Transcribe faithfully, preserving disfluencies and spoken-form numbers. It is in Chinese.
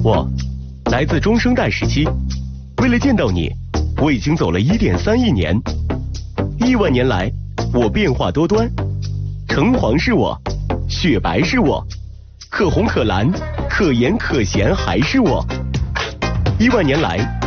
我来自中生代时期，为了见到你，我已经走了一点三亿年。亿万年来，我变化多端，橙黄是我，雪白是我，可红可蓝，可盐可咸还是我。亿万年来，